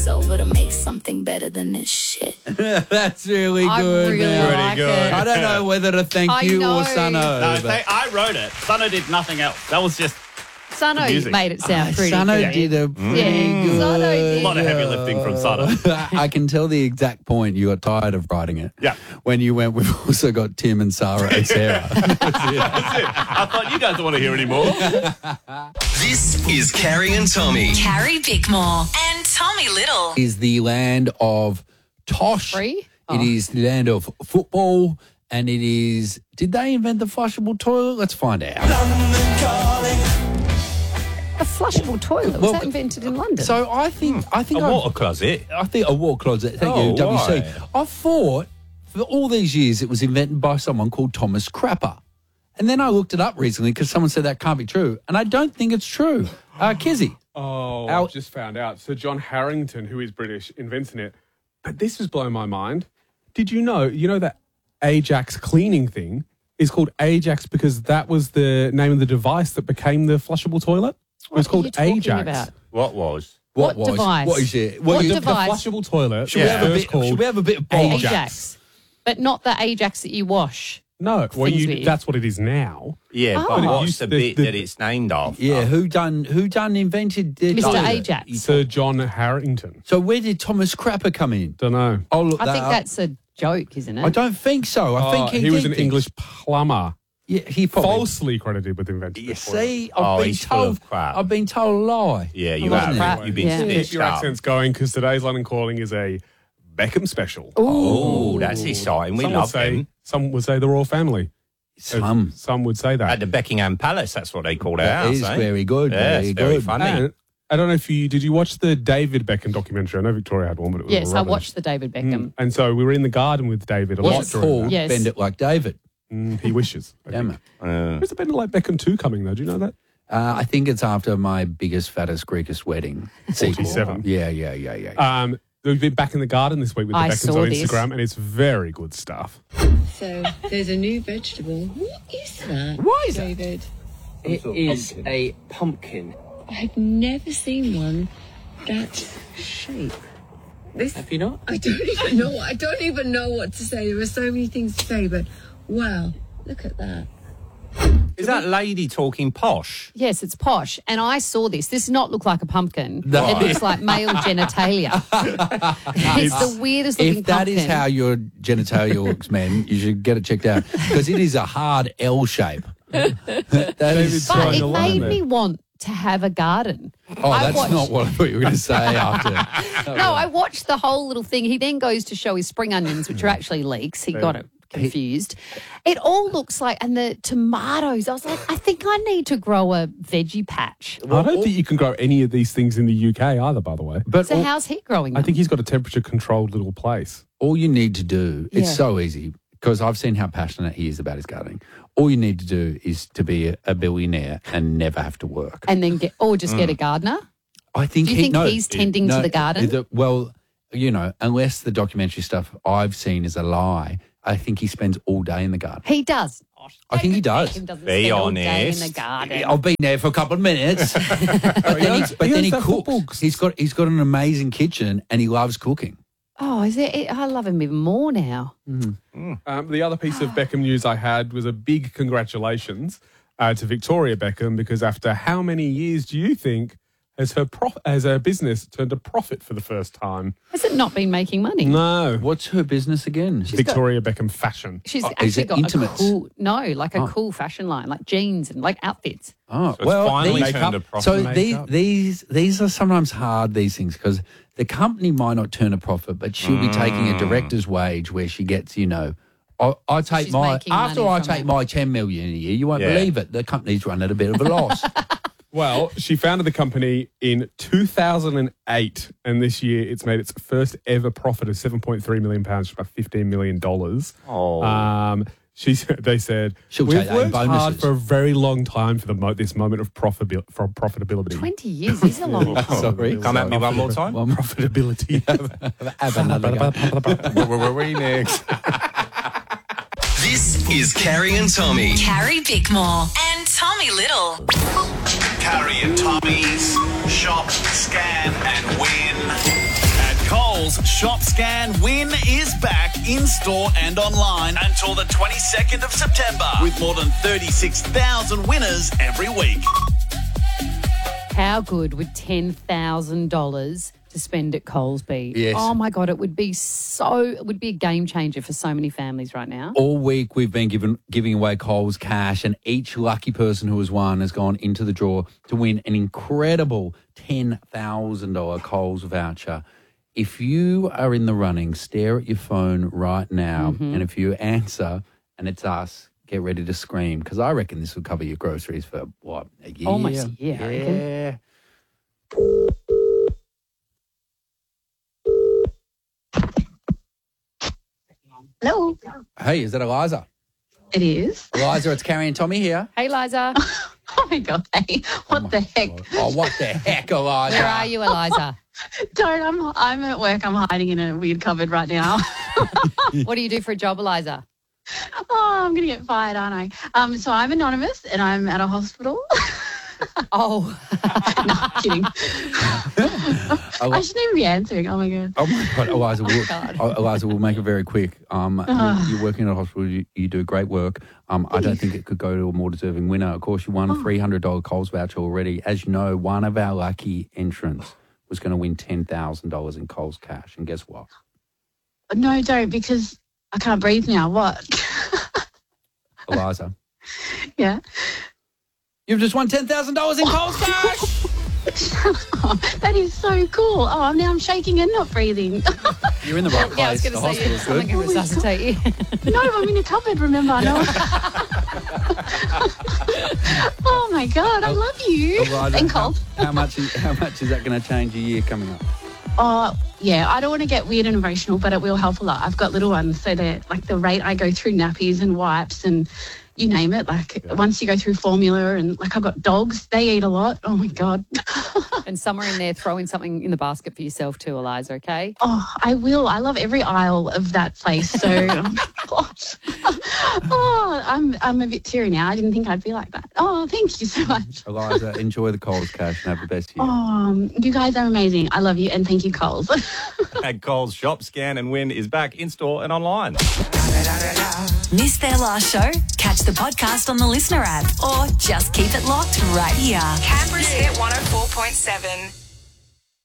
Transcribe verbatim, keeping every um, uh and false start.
over to make something better than this shit. That's really I good. really man. like good. it. I don't know whether to thank I you know. or Sano. No, but- they, I wrote it. Sano did nothing else. That was just Sano music. made it sound pretty Sano good. did a pretty Yeah, good. Sano a did. lot of heavy lifting from Sano. I can tell the exact point you got tired of writing it. Yeah. When you went, we've also got Tim and Sarah and Sarah. That's it. I thought you guys don't want to hear anymore. This is Carrie and Tommy. Carrie Bickmore and Tommy Little. is the land of Tosh. Free? It Oh. is the land of football. And it is, did they invent the flushable toilet? Let's find out. A flushable toilet. Was Well, that invented in London? So I think, I think A I- water closet. I think a water closet. Thank Oh, you, W C. why? I thought for all these years it was invented by someone called Thomas Crapper. And then I looked it up recently because someone said that can't be true. And I don't think it's true. Uh, Kizzy. Oh, Our- I've just found out. Sir John Harrington, who is British, inventing it. But this has blown my mind. Did you know, you know that Ajax cleaning thing is called Ajax because that was the name of the device that became the flushable toilet? It was What are called you talking Ajax. about? What was? What was? device? What is it? What you- The device? flushable toilet Should, we was have a first bit, called should we have a bit of Ajax? Ajax. But not the Ajax that you wash. No, well, things you, with. that's what it is now. Yeah, Oh. but what's used the to- bit the- that it's named after? Yeah, who done who done invented the Mister toilet? Ajax. Sir John Harrington. So where did Thomas Crapper come in? Don't know. I'll look I that think up. that's a joke, isn't it? I don't think so. I Oh, think he, he was did an things. English plumber. Yeah, he probably. Falsely credited with inventing You the toilet. see, I've Oh, been he's full told. of crap. I've been told a lie. Yeah, you Wasn't have. it? You've been Yeah. Keep stitched your up. accents going because today's London Calling is a Beckham special. Oh, that's exciting. We some love would say, them. Some would say the royal family. Some. Some would say At that. the Buckingham Palace, that's what they call it. That is very good. Yeah, very it's very good. funny. And I don't know if you did. You watch the David Beckham documentary? I know Victoria had one, but it was Yes, I rubbish. watched the David Beckham. Mm. And so we were in the garden with David a lot What's it during called? that. Yes. Bend it like David. Mm, he wishes. I Damn think. it. Uh, Where's the Bend It Like Beckham two coming though? Do you know that? Uh, I think it's after my biggest, fattest, Greekest wedding. sequel. forty-seven. Yeah, yeah, yeah, yeah. Um, we've been back in the garden this week with the I Beckhams saw on this. Instagram, and it's very good stuff. So there's a new vegetable. What is that? Why is that? David? It is a pumpkin. I've never seen one that shape. This Have you not? I don't even know. I don't even know what to say. There are so many things to say, but wow, look at that. is that lady talking posh? Yes, it's posh. And I saw this. This does not look like a pumpkin. No. It looks like male genitalia. It's the weirdest looking If that pumpkin. is how your genitalia looks, man, you should get it checked out because it is a hard L shape. that is David's But throwing it a line made there. me want to have a garden. Oh, I that's watched- not what I thought you were going to say after. No, I watched the whole little thing. He then goes to show his spring onions, which are actually leeks. He got it confused. It all looks like, and the tomatoes. I was like, I think I need to grow a veggie patch. I don't think you can grow any of these things in the U K either, by the way. But So all, how's he growing I them? think he's got a temperature-controlled little place. all you need to do, it's Yeah. so easy because I've seen how passionate he is about his gardening. All you need to do is to be a, a billionaire and never have to work. And then get, or just get a gardener. I think Do you he, think no, he's tending to no, the garden? the- well, you know, unless the documentary stuff I've seen is a lie, I think he spends all day in the garden. He does. I think he does. Beckham doesn't Be spend all day in honest. the garden. I've been there for a couple of minutes, but then he, but he then he owns that football- cooks. He's got he's got an amazing kitchen and he loves cooking. Oh, is it? I love him even more now. Um, the other piece of Beckham news I had was a big congratulations uh, to Victoria Beckham because after how many years do you think has her prof- has her business turned a profit for the first time? Has it not been making money? No. What's her business again? Victoria Beckham Fashion. She's Oh, is actually it got intimates? a cool, no, like a Oh. cool fashion line, like jeans and like outfits. Oh, So it's well, finally these, turned a profit. so Makeup. these these these are sometimes hard. These things because the company might not turn a profit, but she'll be taking a director's wage where she gets, you know. I, I take She's my making after money I from take it. my ten million a year. You won't Yeah. believe it. The company's run at a bit of a loss. Well, she founded the company in two thousand eight, and this year it's made its first ever profit of seven point three million pounds, about fifteen million dollars. Oh. Um, she said, they said, She'll we've take that in worked hard bonuses." for a very long time for the mo- this moment of profitabil- from profitability. Twenty years is a long time. Sorry, Come at me one more time. One more. Profitability. Have another go. Remix. This is Carrie and Tommy. Carrie Bickmore and Tommy Little. Carrie and Tommy's Shop, Scan and Win. Coles Shop Scan Win is back in store and online until the twenty-second of September with more than thirty-six thousand winners every week. How good would ten thousand dollars to spend at Coles be? Yes. Oh, my God, it would be so, it would be a game changer for so many families right now. All week we've been giving giving away Coles cash, and each lucky person who has won has gone into the draw to win an incredible ten thousand dollars Coles voucher. If you are in the running, stare at your phone right now, Mm-hmm. and if you answer and it's us, get ready to scream, because I reckon this will cover your groceries for, what, a year? Almost a year, I reckon. Yeah. Hello. Hey, is that Eliza? It is. Eliza, it's Carrie and Tommy here. Hey, Liza. Oh my god. Hey, what the heck? Oh, what the heck, Eliza? Where are you, Eliza? Don't. I'm. I'm at work. I'm hiding in a weird cupboard right now. What do you do for a job, Eliza? Oh, I'm gonna get fired, aren't I? Um. So I'm anonymous and I'm at a hospital. Oh. No, kidding. I shouldn't even be answering. Oh my god. Oh my God, Eliza, we'll, God. oh, Eliza, we'll make it very quick. Um, you, you're working at a hospital. You, you do great work. Um, I don't think it could go to a more deserving winner. Of course, you won a three hundred dollars Coles voucher already. As you know, one of our lucky entrants was going to win ten thousand dollars in Coles cash. And guess what? No, don't, because I can't breathe now. What? Eliza, Yeah. you've just won ten thousand dollars in Coles cash. Oh, that is so cool. Oh, I'm now I'm shaking and not breathing. You're in the right place. Yeah, I was going the to say, hospital's someone good. can resuscitate you. No, I'm in a cupboard, remember? No. Oh my god, I love you. Eliza, And how, Coles. how much? Is, how much is that going to change your year coming up? Oh, yeah, I don't want to get weird and emotional, but it will help a lot. I've got little ones, so they're like the rate I go through nappies and wipes and you name it. Like once you go through formula and like I've got dogs, they eat a lot. Oh my God. And somewhere in there, throw in something in the basket for yourself too, Eliza, okay? Oh, I will. I love every aisle of that place. So, oh my gosh. Oh, I'm, I'm a bit teary now. I didn't think I'd be like that. Oh, thank you so much. Eliza, enjoy the Coles cash and have the best year. Oh, you guys are amazing. I love you and thank you, Coles. At Coles Shop Scan and Win is back in store and online. Missed their last show? Catch the podcast on the Listener app or just keep it locked right here. Canberra's Hit one oh four point seven.